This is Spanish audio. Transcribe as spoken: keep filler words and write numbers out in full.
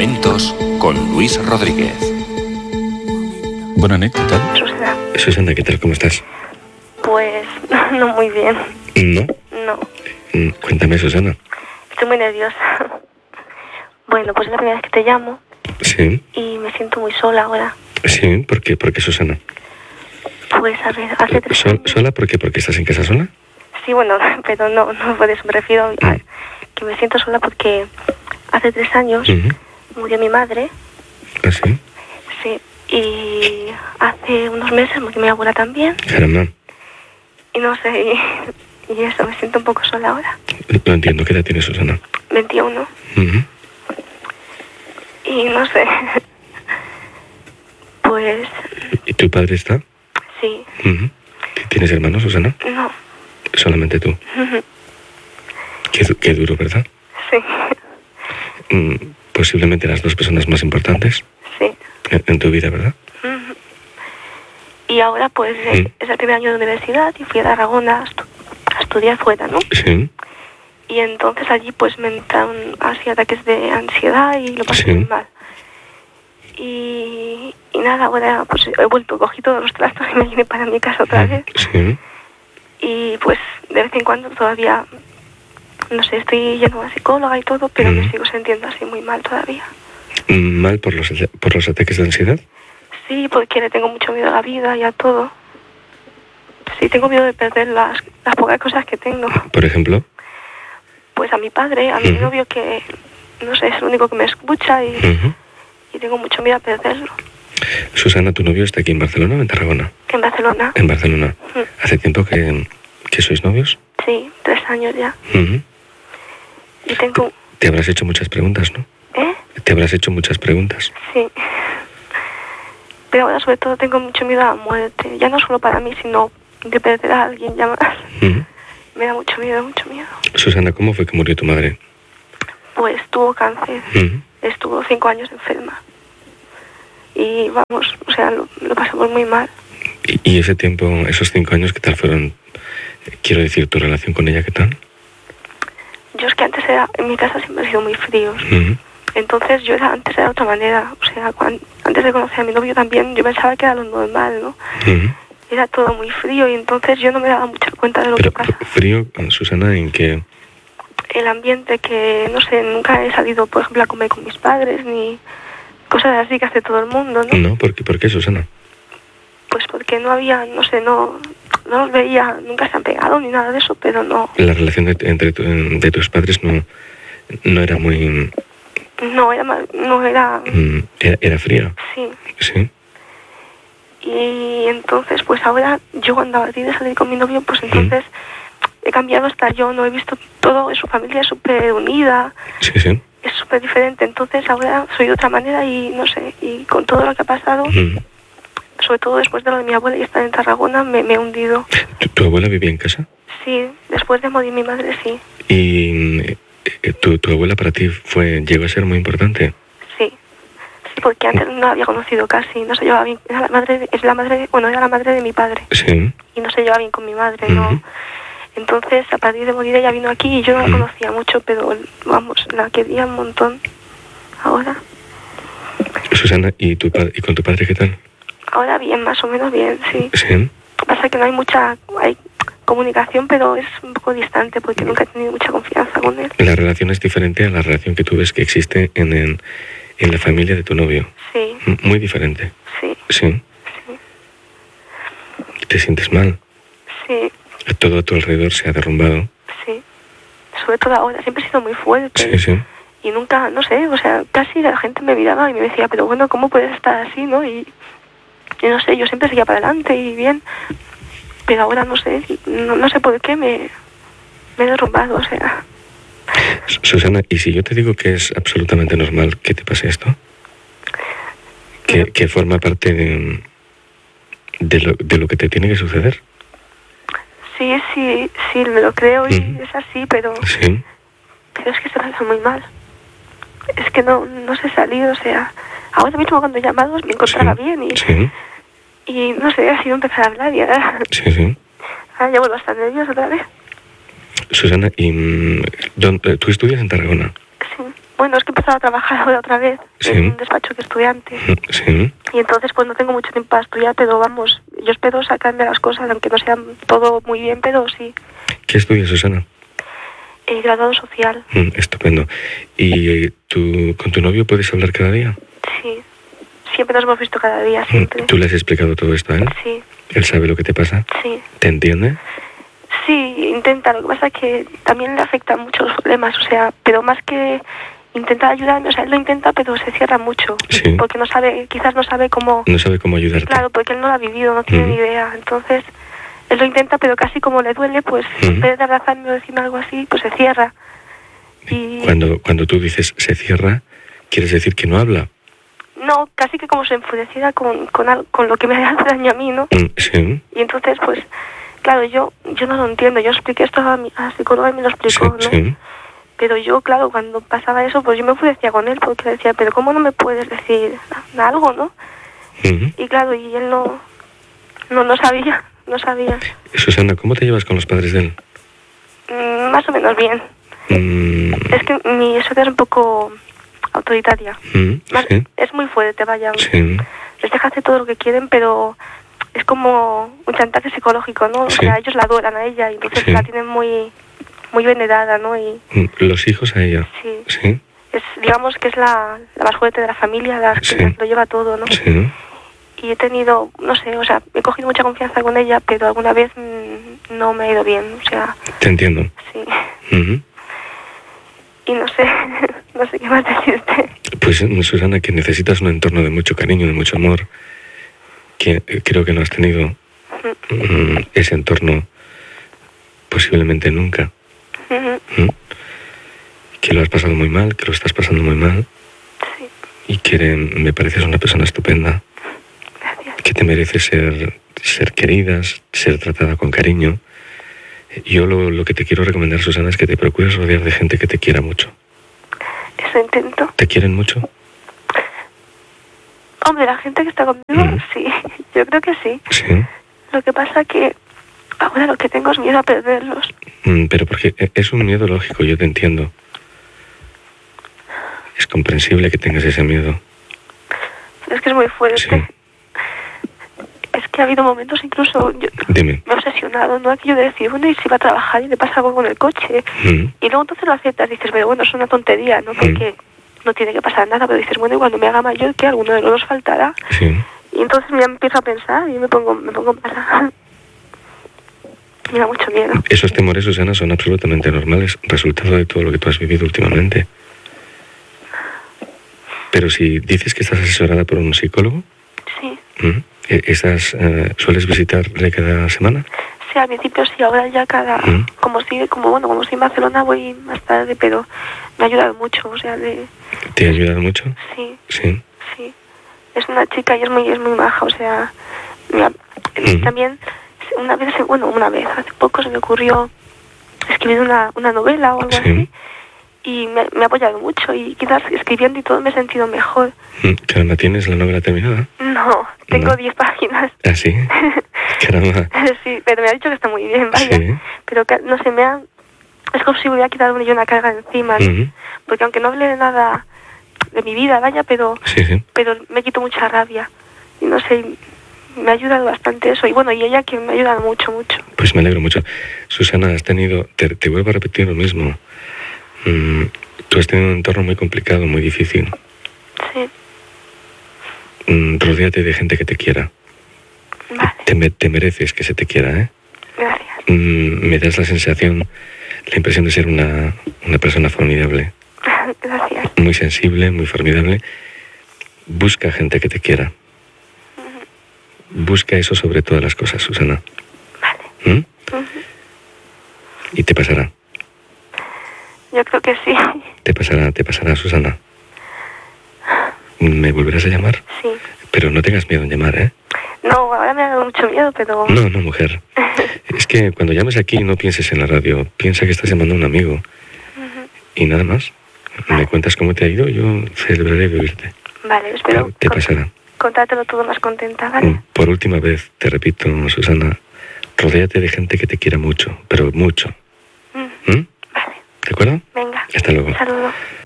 Momentos con Luis Rodríguez. Buenas noches, ¿qué tal? Susana. Susana, ¿qué tal? ¿Cómo estás? Pues no muy bien. ¿No? No. Mm, Cuéntame, Susana. Estoy muy nerviosa. Bueno, pues es la primera vez que te llamo Sí, y me siento muy sola ahora. sí, ¿por qué? ¿Por qué, Susana? Pues a ver, hace tres Sol- años... ¿Sola? ¿Por qué? ¿Porque estás en casa sola? Sí, bueno, pero no, no por eso me refiero a Mm. que me siento sola porque hace tres años Ujú. murió mi madre. ¿Ah, sí? Sí. Y hace unos meses murió mi abuela también. Caramba, Y no sé, y, y eso, me siento un poco sola ahora. no entiendo. ¿Qué edad tienes, Susana? veintiuno. Ujú. Y no sé. Pues ¿Y tu padre está? sí, Ujú. ¿Tienes hermanos, Susana? no. Solamente tú. Ujú. Qué, du- qué duro, ¿verdad? Sí, Mm, Posiblemente las dos personas más importantes sí. en, en tu vida, ¿verdad? Ujú. Y ahora pues es, Mm. es el primer año de universidad y fui a Tarragona a, estu- a estudiar fuera, ¿no? Sí, Y entonces allí pues me entraron así ataques de ansiedad y lo pasé Sí. muy mal. Y, y nada, ahora pues he vuelto, cogí todos los trastos y me vine para mi casa otra vez. sí. Y pues de vez en cuando todavía, no sé, estoy yendo a una psicóloga y todo, pero me Mm. sigo sintiendo así muy mal todavía. Mm, ¿Mal por los, por los ataques de ansiedad? Sí, porque le tengo mucho miedo a la vida y a todo. Sí, tengo miedo de perder las, las pocas cosas que tengo. Por ejemplo. Pues a mi padre, a mi Ujú. novio que, no sé, es el único que me escucha y, Ujú. y tengo mucho miedo a perderlo. Susana, ¿tu novio está aquí en Barcelona o en Tarragona? En Barcelona, En Barcelona. Mm. ¿Hace tiempo que, que sois novios? sí, tres años ya. Ujú. Y tengo... Te habrás hecho muchas preguntas, ¿no? ¿Eh? Te habrás hecho muchas preguntas. Sí. Pero ahora sobre todo tengo mucho miedo a la muerte. Ya no solo para mí, sino de perder a alguien ya más. Ujú. Me da mucho miedo, mucho miedo. Susana, ¿cómo fue que murió tu madre? Pues tuvo cáncer. Ujú. Estuvo cinco años enferma. Y vamos, o sea, lo, lo pasamos muy mal. Y, y ese tiempo, esos cinco años, ¿qué tal fueron? Eh, Quiero decir, ¿tu relación con ella qué tal? Yo es que antes era, en mi casa siempre he sido muy fríos. Ujú. Entonces yo era, antes era de otra manera. O sea, cuan- antes de conocer a mi novio también, yo pensaba que era lo normal, ¿no? Ujú. Era todo muy frío y entonces yo no me daba mucha cuenta de lo Pero que pasa. frío, Susana, ¿en qué? El ambiente que, no sé, nunca he salido, por ejemplo, a comer con mis padres, ni cosas así que hace todo el mundo, ¿no? No, ¿por qué, ¿por qué, Susana? Pues porque no había, no sé, no, no los veía, nunca se han pegado ni nada de eso, pero no, La relación de, entre tu- de tus padres no, no era muy... no era, ma- no era, mm, Era, era fría, sí. ¿sí? Y entonces, pues ahora, yo cuando a ti de salir con mi novio, pues entonces he cambiado hasta yo, no he visto todo, su familia es súper unida, Sí, sí. es súper diferente, entonces ahora soy de otra manera y no sé, y con todo lo que ha pasado, Ujú. sobre todo después de lo de mi abuela y estar en Tarragona, me, me he hundido. ¿Tu, tu abuela vivía en casa? Sí, después de morir mi madre, sí, ¿Y eh, tu, tu abuela para ti fue llegó a ser muy importante? sí. Sí, porque antes no la había conocido casi, no se llevaba bien, era la madre, de- es la madre, de- bueno, era la madre de mi padre, Sí. y no se llevaba bien con mi madre, ¿no? Ujú. Entonces, a partir de morir ella vino aquí y yo no la Ujú. conocía mucho, pero vamos, la quería un montón. Ahora, Susana, ¿y, tu, pa- ¿y con tu padre qué tal? ahora bien, más o menos bien, sí. Sí. Pasa que no hay mucha, hay comunicación, pero es un poco distante porque nunca he tenido mucha confianza con él. La relación es diferente a la relación que tú ves que existe en, en, en la familia de tu novio. Sí, M- Muy diferente. sí, Sí. sí, ¿Te sientes mal? sí, Todo a tu alrededor se ha derrumbado. sí. Sobre todo ahora, siempre he sido muy fuerte. Sí, sí. Y nunca, no sé, o sea, casi la gente me miraba y me decía, pero bueno, ¿cómo puedes estar así, no? Y, y no sé, yo siempre seguía para adelante y bien, pero ahora no sé, no, no sé por qué me, me he derrumbado, o sea, Su- Susana, ¿y si yo te digo que es absolutamente normal que te pase esto? Que, que forma parte de, de, lo, de lo que te tiene que suceder. sí, sí, sí, me lo creo y Ujú. es así, pero, Sí. pero es que se pasa muy mal. Es que no, no sé salir, o sea, ahora mismo cuando he llamado me encontraba Sí. bien y, Sí. y no sé, ha sido empezar a hablar y ahora, Sí, sí. ahora ya vuelvo a estar nerviosa otra vez. Susana, ¿y mm, dónde- tú estudias en Tarragona? Sí, Bueno, es que he empezado a trabajar ahora otra vez Sí. en un despacho que estudié antes. Sí. Y entonces pues no tengo mucho tiempo para estudiar, pero vamos, yo espero sacarme las cosas, aunque no sean todo muy bien, pero sí. ¿Qué estudias, Susana? He graduado social, Mm, estupendo. ¿Y tú, con tu novio puedes hablar cada día? sí. Siempre nos hemos visto cada día, Mm, siempre. ¿Tú le has explicado todo esto a él? Sí, ¿Él sabe lo que te pasa? sí. ¿Te entiende? Sí, intenta, lo que pasa es que también le afectan mucho los problemas, o sea, pero más que intentar ayudarme, o sea, él lo intenta, pero se cierra mucho, Sí. porque no sabe, quizás no sabe cómo, No sabe cómo ayudarte. claro, porque él no lo ha vivido, no tiene Ujú. ni idea, entonces él lo intenta, pero casi como le duele, pues Ujú. en vez de abrazarme o decirme algo así, pues se cierra. Y Cuando, cuando tú dices se cierra, ¿quieres decir que no habla? no, casi que como se enfureciera con, con, al- con lo que me hace daño a mí, ¿no? Mm, sí. Y entonces, pues, claro, yo yo no lo entiendo, yo expliqué esto a mi a la psicóloga y me lo Sí, explicó, ¿no? sí. Pero yo, claro, cuando pasaba eso, pues yo me enfurecía con él, porque le decía, pero ¿cómo no me puedes decir algo, no? Ujú. Y claro, y él no, no, no sabía, no sabía. Susana, ¿cómo te llevas con los padres de él? Mm, más o menos bien. Mm, Es que mi suegra es un poco autoritaria. mm, Más- sí, Es muy fuerte, vaya. sí. Les deja hacer todo lo que quieren, pero es como un chantaje psicológico, ¿no? O Sí. sea, ellos la adoran a ella y entonces Sí. la tienen muy, muy venerada, ¿no? Y Mm, Los hijos a ella. sí, Sí, es, digamos que es la, la más fuerte de la familia, la que Sí. lo lleva todo, ¿no? sí. Y he tenido, no sé, o sea, he cogido mucha confianza con ella, pero alguna vez mm, no me ha ido bien, o sea, Te entiendo. sí. Ujú. Y no sé, no sé qué más decirte. Pues mm, Susana, que necesitas un entorno de mucho cariño, de mucho amor, que eh, creo que no has tenido mm, ese entorno posiblemente nunca. Ujú, ¿Mm? Que lo has pasado muy mal, que lo estás pasando muy mal sí, y que eres- me pareces una persona estupenda, gracias. que te mereces ser, ser querida, ser tratada con cariño. Yo lo, lo que te quiero recomendar, Susana, es que te procures rodear de gente que te quiera mucho. Eso intento. ¿Te quieren mucho? Hombre, la gente que está conmigo, Ujú. sí, yo creo que sí. Sí. Lo que pasa que ahora lo que tengo es miedo a perderlos. Mm, Pero porque e- es un miedo lógico, yo te entiendo. Es comprensible que tengas ese miedo. Es que es muy fuerte. Sí. Es que ha habido momentos incluso, yo Dime. me he obsesionado, ¿no? Aquello de decir, bueno, y si va a trabajar y le pasa algo con el coche. Mm, Y luego entonces lo aceptas, dices, pero bueno, es una tontería, ¿no? Porque no tiene que pasar nada, pero dices, bueno, y cuando me haga mayor, que alguno de los dos faltará. Sí. Y entonces me empiezo a pensar y me pongo, me pongo mala. Me da mucho miedo. Esos temores, Susana, son absolutamente normales, resultado de todo lo que tú has vivido últimamente. Pero si dices que estás asesorada por un psicólogo, Sí. ¿mm? ¿E- ¿estás, eh, ¿sueles visitarle cada semana? Sí, al principio sí, ahora ya cada... Mm. Como si, como bueno, como si en Barcelona voy más tarde, pero me ha ayudado mucho, o sea, de... ¿Te ha ayudado mucho? Sí, Sí. sí. Es una chica y es muy, es muy maja, o sea... mira, Mm. también, una vez, bueno, una vez, hace poco se me ocurrió escribir una, una novela o algo Sí. así, y me, me ha apoyado mucho, y quizás escribiendo y todo me he sentido mejor. Mm, Caramba, ¿tienes la novela terminada? No, tengo No. diez páginas. ¿Ah, sí? Caramba. Sí, pero me ha dicho que está muy bien, vaya. Sí. Pero que, no sé, me ha... Es como si me hubiera quitado yo una carga de encima, ¿no? Ujú. Porque aunque no hable de nada de mi vida, vaya, pero Sí, sí. pero me quito mucha rabia. Y no sé, me ha ayudado bastante eso. Y bueno, y ella que me ha ayudado mucho, mucho. Pues me alegro mucho. Susana, has tenido, te, te vuelvo a repetir lo mismo. Mm, tú has tenido un entorno muy complicado, muy difícil. Sí, Mm, rodéate de gente que te quiera. vale, Te, me- te mereces que se te quiera, ¿eh? gracias. Mm, me das la sensación, la impresión de ser una, una persona formidable. Gracias. Muy sensible, muy formidable. Busca gente que te quiera. Busca eso sobre todas las cosas, Susana. Vale. ¿Mm? Y te pasará. Yo creo que sí. Te pasará, te pasará, Susana. ¿Me volverás a llamar? Sí. Pero no tengas miedo en llamar, ¿eh? No, ahora me ha dado mucho miedo, pero... No, no, mujer. Es que cuando llames aquí no pienses en la radio. Piensa que estás llamando a un amigo. Y nada más. Me cuentas cómo te ha ido, yo celebraré vivirte. Vale, espero Te con- pasará. contártelo todo más contenta, ¿vale? Por última vez, te repito, Susana, rodéate de gente que te quiera mucho, pero mucho. Mm, ¿Mm? Vale, ¿De acuerdo? venga. Hasta luego. Un saludo.